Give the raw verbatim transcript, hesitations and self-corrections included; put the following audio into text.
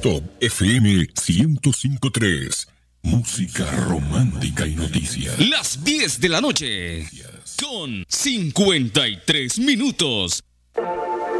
Top F M ciento cinco punto tres. Música romántica y noticias. Las diez de la noche con cincuenta y tres minutos.